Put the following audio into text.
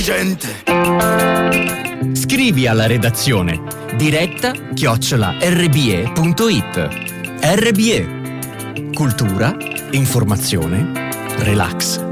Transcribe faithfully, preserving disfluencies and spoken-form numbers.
Gente. Scrivi alla redazione diretta chiocciola erre bi e punto it. erre bi e. Cultura, informazione, relax.